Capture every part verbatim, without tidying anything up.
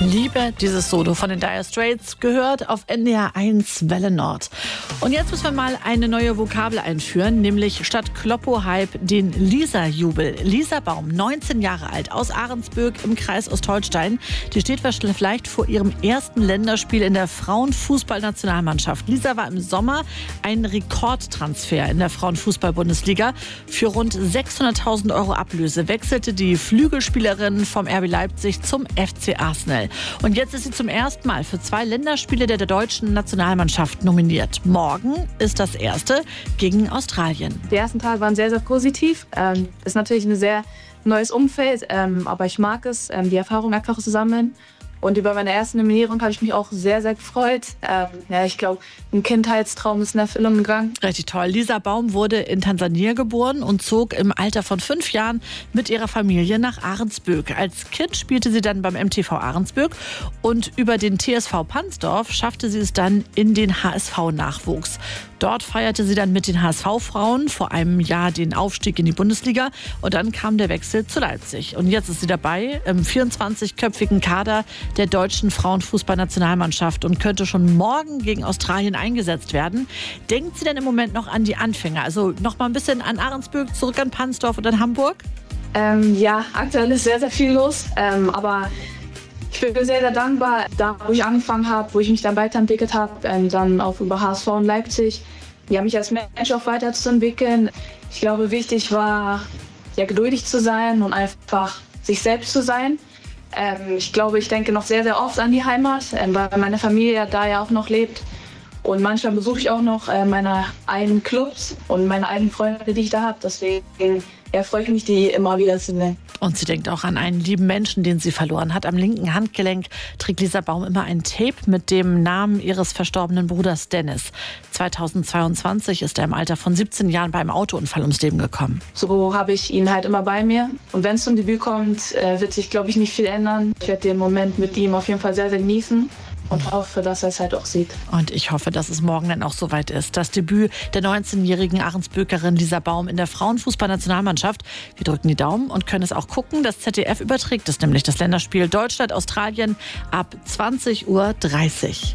Liebe dieses Solo von den Dire Straits, gehört auf N D R eins Welle Nord. Und jetzt müssen wir mal eine neue Vokabel einführen, nämlich statt Kloppo-Hype den Lisa-Jubel. Lisa Baum, neunzehn Jahre alt, aus Ahrensböck im Kreis Ostholstein. Die steht vielleicht vor ihrem ersten Länderspiel in der Frauenfußballnationalmannschaft. Lisa war im Sommer ein Rekordtransfer in der Frauenfußball-Bundesliga. Für rund sechshunderttausend Euro Ablöse wechselte die Flügelspielerin vom R B Leipzig zum F C Arsenal. Und jetzt ist sie zum ersten Mal für zwei Länderspiele der, der deutschen Nationalmannschaft nominiert. Morgen ist das erste gegen Australien. Die ersten Tage waren sehr, sehr positiv. Ähm, ist natürlich ein sehr neues Umfeld, ähm, aber ich mag es, ähm, die Erfahrung einfach zu sammeln. Und über meine erste Nominierung habe ich mich auch sehr, sehr gefreut. Ähm, ja, ich glaube, ein Kindheitstraum ist in Erfüllung gegangen. Richtig toll. Lisa Baum wurde in Tansania geboren und zog im Alter von fünf Jahren mit ihrer Familie nach Ahrensböck. Als Kind spielte sie dann beim M T V Ahrensböck und über den T S V Pansdorf schaffte sie es dann in den H S V-Nachwuchs. Dort feierte sie dann mit den H S V-Frauen vor einem Jahr den Aufstieg in die Bundesliga und dann kam der Wechsel zu Leipzig. Und jetzt ist sie dabei im vierundzwanzigköpfigen Kader der deutschen Frauenfußballnationalmannschaft und könnte schon morgen gegen Australien eingesetzt werden. Denkt sie denn im Moment noch an die Anfänger? Also noch mal ein bisschen an Ahrensböck, zurück an Pansdorf und an Hamburg? Ähm, ja, aktuell ist sehr, sehr viel los, ähm, aber ich bin sehr, sehr dankbar, da wo ich angefangen habe, wo ich mich dann weiterentwickelt habe, ähm, dann auch über H S V und Leipzig, ja, mich als Mensch auch weiterzuentwickeln. Ich glaube, wichtig war, ja, geduldig zu sein und einfach sich selbst zu sein. Ähm, ich glaube, ich denke noch sehr, sehr oft an die Heimat, ähm, weil meine Familie da ja auch noch lebt. Und manchmal besuche ich auch noch äh, meine eigenen Clubs und meine eigenen Freunde, die ich da habe. Deswegen ja, freue ich mich, die immer wieder zu sehen. Und sie denkt auch an einen lieben Menschen, den sie verloren hat. Am linken Handgelenk trägt Lisa Baum immer ein Tape mit dem Namen ihres verstorbenen Bruders Dennis. zweitausendzweiundzwanzig ist er im Alter von siebzehn Jahren bei einem Autounfall ums Leben gekommen. So habe ich ihn halt immer bei mir. Und wenn es zum Debüt kommt, äh, wird sich, glaube ich, nicht viel ändern. Ich werde den Moment mit ihm auf jeden Fall sehr, sehr genießen. Und hoffe, dass er es halt auch sieht. Und ich hoffe, dass es morgen dann auch soweit ist. Das Debüt der neunzehnjährigen Ahrensböckerin Lisa Baum in der Frauenfußballnationalmannschaft. Wir drücken die Daumen und können es auch gucken. Das Z D F überträgt es nämlich, das Länderspiel Deutschland-Australien ab zwanzig Uhr dreißig.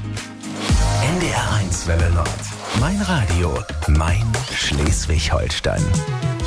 N D R eins Welle Nord. Mein Radio, mein Schleswig-Holstein.